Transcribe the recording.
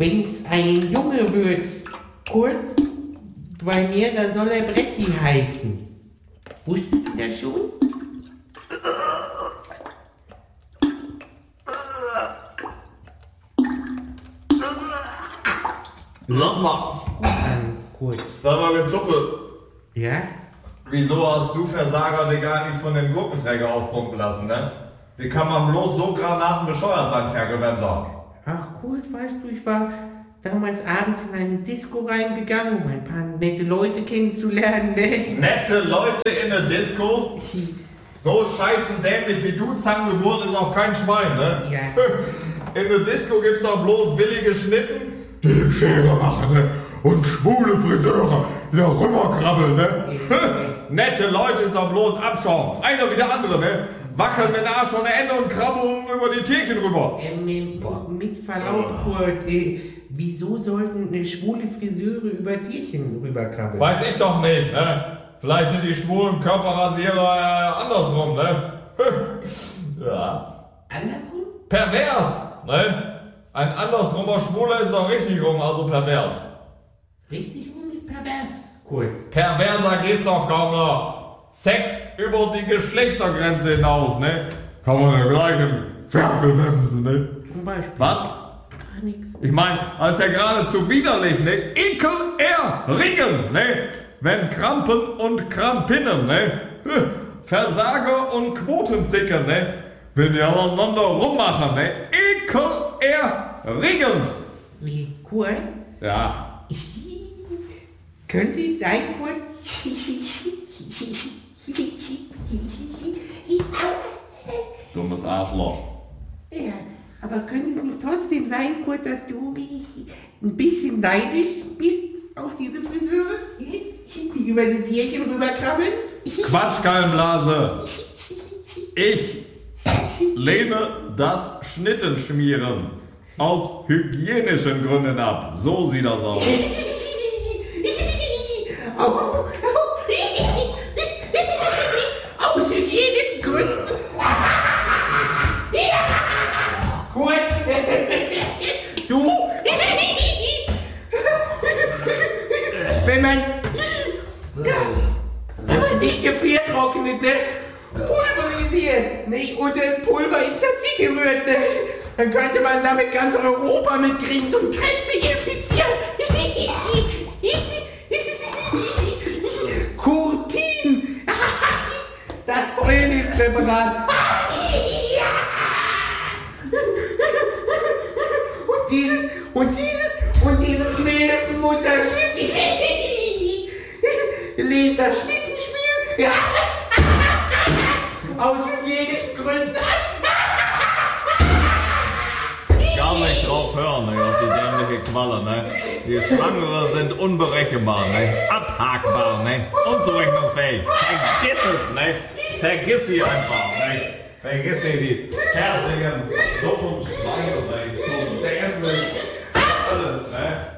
Wenn's ein Junge wird, Kurt, bei mir, dann soll er Bretti heißen. Wusstest du das schon? Sag mal, mit Suppe. Ja? Wieso hast du Versager dich eigentlich von dem Gurkenträger aufpumpen lassen, ne? Wie kann man bloß so granatenbescheuert sein, Ferkelwemser? Ach Kurt, weißt du, ich war damals abends in eine Disco reingegangen, um ein paar nette Leute kennenzulernen, ne? Nette Leute in der Disco? So scheißen dämlich wie du zusammengeboren ist auch kein Schwein, ne? Ja. In der Disco gibt's doch bloß willige Schnippen, die Schere machen, ne? Und schwule Friseure, die da rüberkrabbeln, ne? Nette Leute ist doch bloß Abschaum. Einer wie der andere, ne? Wackeln mit dem Arsch ohne Ende und krabbeln über die Tierchen rüber. Mit Verlaub, Kurt, wieso sollten schwule Friseure über Tierchen rüberkrabbeln? Weiß ich doch nicht, ne? Vielleicht sind die schwulen Körperrasierer andersrum, ne? Ja. Andersrum? Pervers, ne? Ein andersrumer Schwuler ist doch richtig rum, also pervers. Richtig rum ist pervers, Kurt. Perverser geht's doch kaum noch. Sex über die Geschlechtergrenze hinaus, ne? Kann man ja gleich im Ferkelwemsen, ne? Zum Beispiel. Was? Ach, nix. Ich meine, das ist ja geradezu widerlich, ne? Ekelerregend, ne? Wenn Krampen und Krampinnen, ne? Versager und Quotenzicken, ne? Wenn die aneinander rummachen, ne? Ekelerregend. Wie, Kurt? Ja. Könnte es sein, Kurt? Dummes Arschloch. Ja, aber könnte es nicht trotzdem sein, Kurt, dass du ein bisschen neidisch bist auf diese Friseure, die über die Tierchen rüberkrabbeln? Quatschgallenblase. Ich lehne das Schnittenschmieren aus hygienischen Gründen ab. So sieht das aus. Aus hygienischen Gründen? Kurt, du? Wenn man nicht gefriertrocknet, ne? Pulverisiert, nicht unter Pulver in Tzatziki rührt, ne? Dann könnte man damit ganz Europa mitkriegen und Grenze infizieren. Kurtin! Das Fäulnispräparat! Und dieses Mutterschiff lehnt das Schnittenschmier ja, aus hygienischen Gründen an. Gar nicht drauf hören, ne, auf die dämliche Qualle, ne? Die Schwangere sind unberechenbar, ne? Abhakbar, ne? Unzurechnungsfähig. Vergiss es, ne? Vergiss sie einfach, ne? Vergiss sie, die fertigen, dummen Schweine, ne? So dämlich. Alles, ne?